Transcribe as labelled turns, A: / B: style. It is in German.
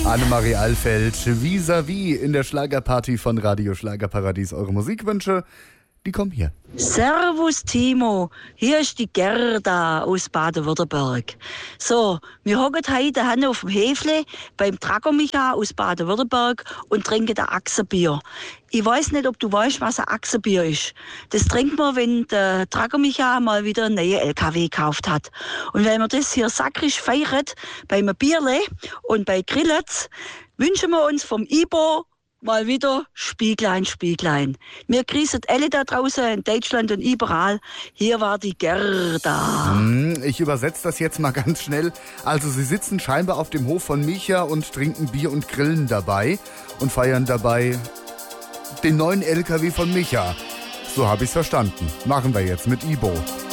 A: Annemarie Alfeld, vis-à-vis in der Schlagerparty von Radio Schlagerparadies. Eure Musikwünsche, die kommen hier.
B: Servus Timo, hier ist die Gerda aus Baden-Württemberg. So, wir hocken heute auf dem Häfle beim Dragomicha aus Baden-Württemberg und trinken ein Achsenbier. Ich weiß nicht, ob du weißt, was ein Achsenbier ist. Das trinkt man, wenn der Dragomicha mal wieder einen neuen LKW gekauft hat. Und wenn man das hier sakrisch feiert, beim Bierle und bei Grillets, wünschen wir uns vom Ibo mal wieder Spieglein, Spieglein. Wir grüßen alle da draußen in Deutschland und überall. Hier war die Gerda.
A: Ich übersetze das jetzt mal ganz schnell. Also sie sitzen scheinbar auf dem Hof von Micha und trinken Bier und grillen dabei und feiern dabei den neuen LKW von Micha. So habe ich es verstanden. Machen wir jetzt mit Ibo.